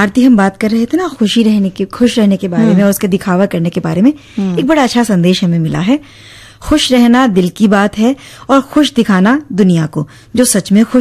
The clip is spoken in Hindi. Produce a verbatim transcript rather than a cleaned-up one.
आरती, हम बात कर रहे थे ना खुशी रहने के, खुश रहने के बारे में और उसके दिखावा करने के बारे में। एक बड़ा अच्छा संदेश हमें मिला है। खुश रहना दिल की बात है और खुश दिखाना दुनिया को। जो सच में खुश